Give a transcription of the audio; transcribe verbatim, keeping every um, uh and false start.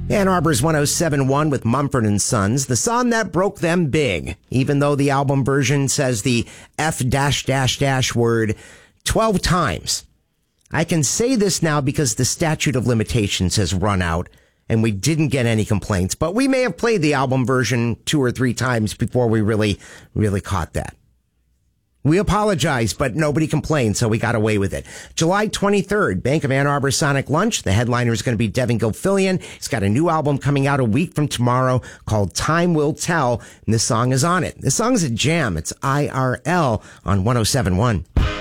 Ann Arbor's one oh seven point one with Mumford and Sons, the song that broke them big, even though the album version says the F dash dash dash word twelve times. I can say this now because the statute of limitations has run out and we didn't get any complaints, but we may have played the album version two or three times before we really, really caught that. We apologize, but nobody complained, so we got away with it. July twenty-third, Bank of Ann Arbor Sonic Lunch. The headliner is going to be Devin Gilfillian. He's got a new album coming out a week from tomorrow called Time Will Tell, and this song is on it. This song is a jam. It's I R L on one oh seven point one.